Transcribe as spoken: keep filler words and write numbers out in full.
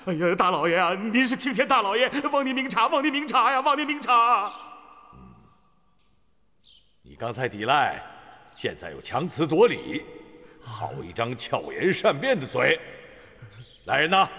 哎呀，大老爷啊，您是青天大老爷，望您明察，望您明察呀，望您明察。 嗯，你刚才抵赖，现在又强词夺理，好一张巧言善辩的嘴！来人呐！